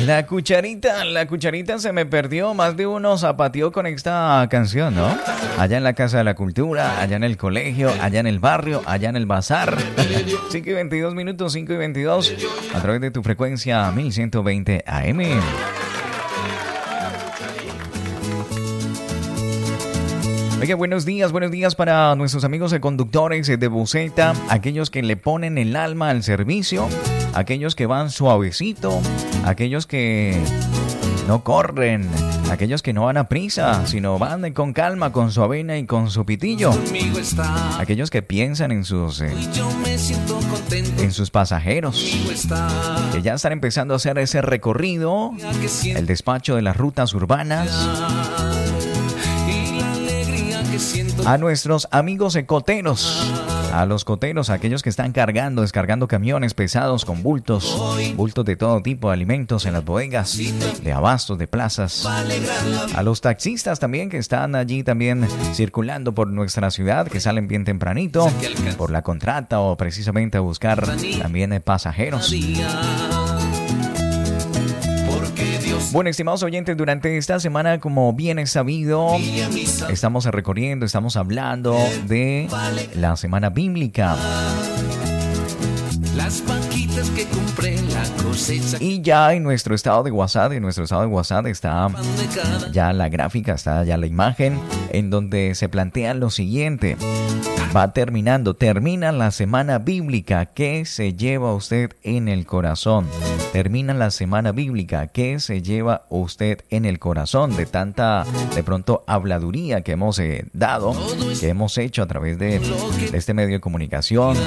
La cucharita se me perdió. Más de uno zapateó con esta canción, ¿no? Allá en la Casa de la Cultura, allá en el colegio, allá en el barrio, allá en el bazar. 5 y 22 minutos, 5 y 22, a través de tu frecuencia 1120 AM. Oiga, buenos días para nuestros amigos de conductores de buseta, aquellos que le ponen el alma al servicio, aquellos que van suavecito, aquellos que no corren, aquellos que no van a prisa, sino van con calma, con su avena y con su pitillo, aquellos que piensan en sus pasajeros, que ya están empezando a hacer ese recorrido, el despacho de las rutas urbanas. A nuestros amigos coteros, a los coteros, aquellos que están descargando camiones pesados con bultos de todo tipo de alimentos en las bodegas, de abastos, de plazas. A los taxistas también que están allí también circulando por nuestra ciudad, que salen bien tempranito por la contrata o precisamente a buscar también pasajeros. Bueno, estimados oyentes, durante esta semana, como bien es sabido, estamos recorriendo, estamos hablando de la semana bíblica. Las vaquitas que compré la cosecha. Y ya en nuestro estado de WhatsApp, está ya la gráfica, está ya la imagen en donde se plantea lo siguiente. Termina la semana bíblica. ¿Qué se lleva usted en el corazón? Termina la semana bíblica. ¿Qué se lleva usted en el corazón de tanta, de pronto, habladuría que hemos dado, que hemos hecho a través de este medio de comunicación?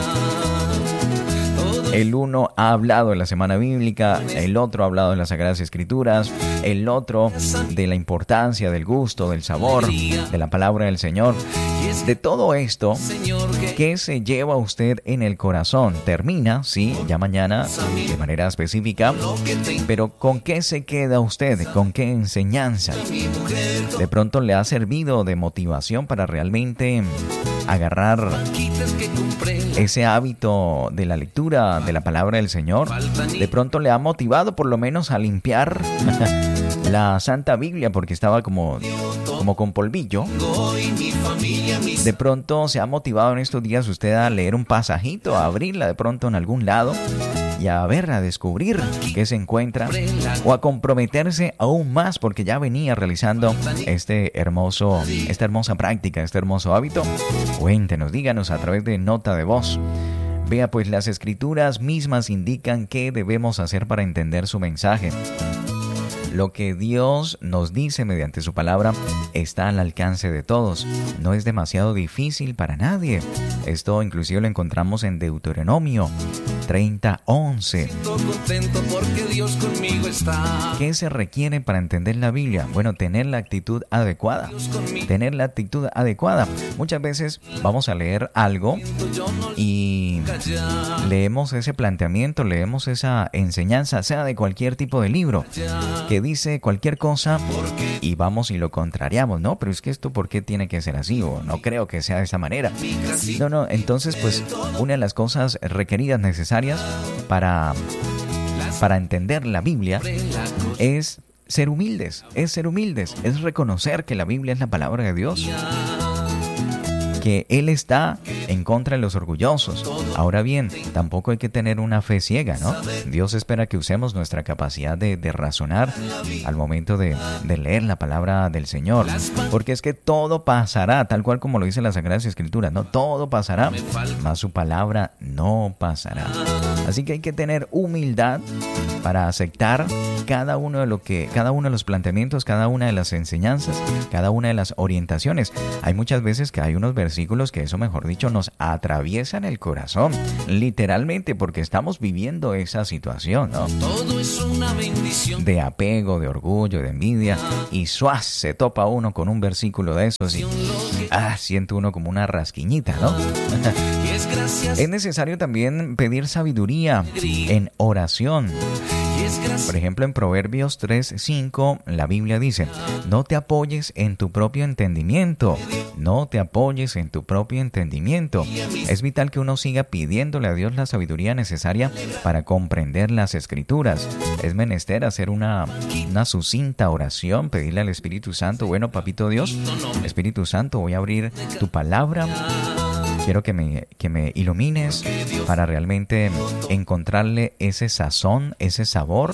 El uno ha hablado de la semana bíblica, el otro ha hablado de las Sagradas Escrituras, el otro de la importancia, del gusto, del sabor, de la palabra del Señor. De todo esto, ¿qué se lleva usted en el corazón? Termina, sí, ya mañana, de manera específica, pero ¿con qué se queda usted? ¿Con qué enseñanza? ¿De pronto le ha servido de motivación para realmente agarrar ese hábito de la lectura de la palabra del Señor? ¿De pronto le ha motivado por lo menos a limpiar la Santa Biblia porque estaba como con polvillo? De pronto se ha motivado en estos días usted a leer un pasajito, a abrirla de pronto en algún lado y a descubrir qué se encuentra, o a comprometerse aún más porque ya venía realizando esta hermosa práctica, este hermoso hábito. Cuéntenos, díganos a través de nota de voz. Vea, pues las Escrituras mismas indican qué debemos hacer para entender su mensaje. Lo que Dios nos dice mediante su palabra está al alcance de todos. No es demasiado difícil para nadie. Esto inclusive lo encontramos en Deuteronomio 30:11. ¿Qué se requiere para entender la Biblia? Bueno, tener la actitud adecuada. Muchas veces vamos a leer algo y leemos ese planteamiento, leemos esa enseñanza, sea de cualquier tipo de libro, que dice cualquier cosa y vamos y lo contrariamos. No, pero es que esto, ¿por qué tiene que ser así? O no creo que sea de esa manera. No, entonces pues una de las cosas requeridas, necesarias para entender la Biblia es ser humildes, es reconocer que la Biblia es la palabra de Dios, que Él está en contra de los orgullosos. Ahora bien, tampoco hay que tener una fe ciega, ¿no? Dios espera que usemos nuestra capacidad de razonar al momento de leer la palabra del Señor, porque es que todo pasará, tal cual como lo dice la Sagrada Escritura, ¿no? Todo pasará, mas su palabra no pasará. Así que hay que tener humildad para aceptar cada uno de los planteamientos, cada una de las enseñanzas, cada una de las orientaciones. Hay muchas veces que hay unos versículos que, eso mejor dicho, nos atraviesan el corazón, literalmente, porque estamos viviendo esa situación, ¿no? Todo es una bendición. De apego, de orgullo, de envidia, y se topa uno con un versículo de esos y siente uno como una rasquiñita, ¿no? Es necesario también pedir sabiduría en oración. Por ejemplo, en Proverbios 3:5, la Biblia dice: no te apoyes en tu propio entendimiento. No te apoyes en tu propio entendimiento. Es vital que uno siga pidiéndole a Dios la sabiduría necesaria para comprender las Escrituras. Es menester hacer una sucinta oración, pedirle al Espíritu Santo: bueno, papito Dios, Espíritu Santo, voy a abrir tu palabra. Quiero que me ilumines para realmente encontrarle ese sazón, ese sabor,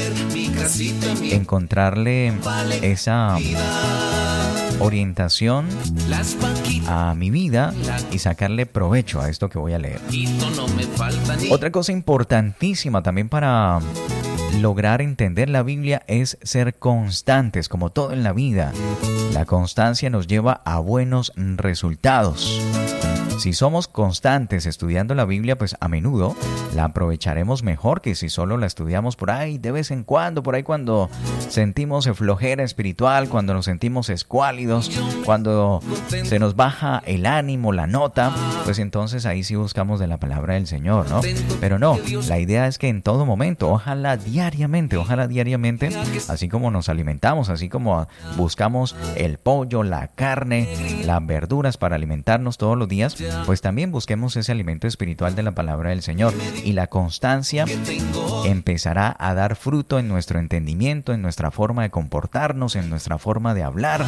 encontrarle esa orientación a mi vida y sacarle provecho a esto que voy a leer. Otra cosa importantísima también para lograr entender la Biblia es ser constantes, como todo en la vida. La constancia nos lleva a buenos resultados. Si somos constantes estudiando la Biblia, pues a menudo la aprovecharemos mejor que si solo la estudiamos por ahí de vez en cuando, por ahí cuando sentimos flojera espiritual, cuando nos sentimos escuálidos, cuando se nos baja el ánimo, la nota, pues entonces ahí sí buscamos de la palabra del Señor, ¿no? Pero no, la idea es que en todo momento, ojalá diariamente, así como nos alimentamos, así como buscamos el pollo, la carne, las verduras para alimentarnos todos los días, pues también busquemos ese alimento espiritual de la palabra del Señor. Y la constancia empezará a dar fruto en nuestro entendimiento, en nuestra forma de comportarnos, en nuestra forma de hablar.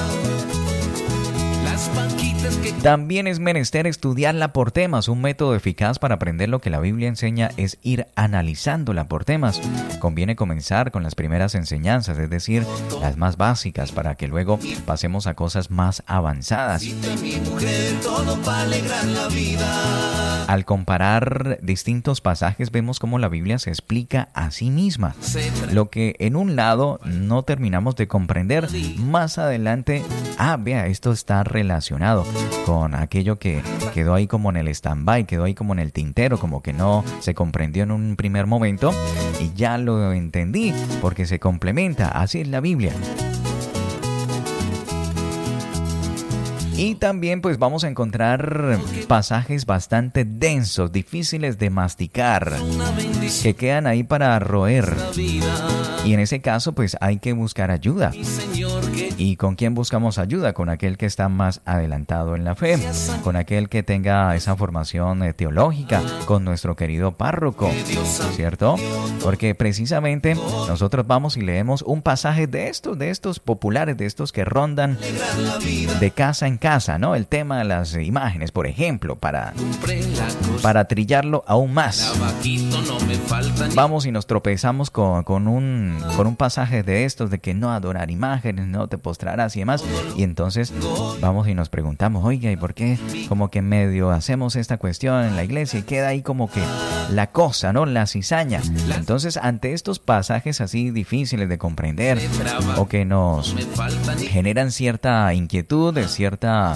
También es menester estudiarla por temas. Un método eficaz para aprender lo que la Biblia enseña es ir analizándola por temas. Conviene comenzar con las primeras enseñanzas, es decir, las más básicas, para que luego pasemos a cosas más avanzadas. Al comparar distintos pasajes, vemos cómo la Biblia se explica a sí misma. Lo que en un lado no terminamos de comprender, más adelante, vea, esto está relacionado con aquello que quedó ahí como en el stand-by, quedó ahí como en el tintero, como que no se comprendió en un primer momento, y ya lo entendí, porque se complementa. Así es la Biblia. Y también pues vamos a encontrar pasajes bastante densos, difíciles de masticar, que quedan ahí para roer. Y en ese caso pues hay que buscar ayuda. ¿Y con quién buscamos ayuda? Con aquel que está más adelantado en la fe, con aquel que tenga esa formación teológica, con nuestro querido párroco, ¿cierto? Porque precisamente nosotros vamos y leemos un pasaje de estos populares, de estos que rondan de casa en casa, ¿no? El tema de las imágenes, por ejemplo, para trillarlo aún más. Vamos y nos tropezamos con un pasaje de estos de que no adorar imágenes, no te postrarás y demás, y entonces vamos y nos preguntamos: oiga, ¿y por qué como que medio hacemos esta cuestión en la iglesia y queda ahí como que la cosa, ¿no? La cizaña. Entonces, ante estos pasajes así difíciles de comprender o que nos generan cierta inquietud, cierta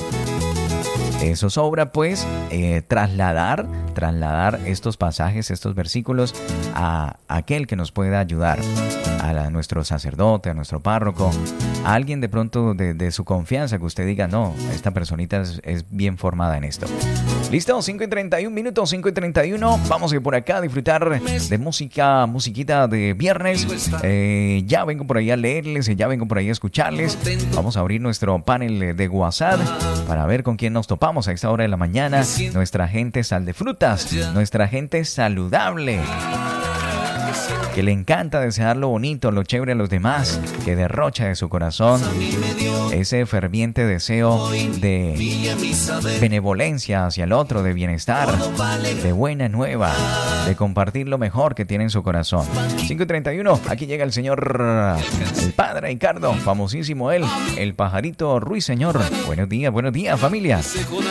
zozobra, pues trasladar estos pasajes, estos versículos a aquel que nos pueda ayudar, a nuestro sacerdote, a nuestro párroco, a alguien de pronto de su confianza, que usted diga: no, esta personita es bien formada en esto. Listo, 5:31 minutos, 5:31. Vamos a ir por acá a disfrutar de musiquita de viernes. Ya vengo por ahí a leerles, ya vengo por ahí a escucharles. Vamos a abrir nuestro panel de WhatsApp para ver con quién nos topamos a esta hora de la mañana. Nuestra gente sal de frutas, nuestra gente saludable, que le encanta desear lo bonito, lo chévere a los demás, que derrocha de su corazón ese ferviente deseo de benevolencia hacia el otro, de bienestar, de buena nueva, de compartir lo mejor que tiene en su corazón. 5:31, aquí llega el señor, el padre Ricardo, famosísimo él, el pajarito Ruiseñor. Buenos días familia.